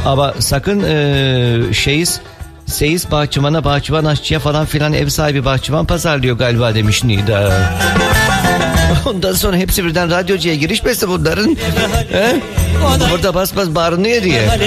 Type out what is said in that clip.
Ama sakın Seyis bahçıvana, bahçıvan aşçıya falan filan ev sahibi bahçıvan pazarlıyor galiba demiş Nida. Ondan sonra hepsi birden radyocuya girişmesi bunların. Burada bas bas bağırınıyor diye.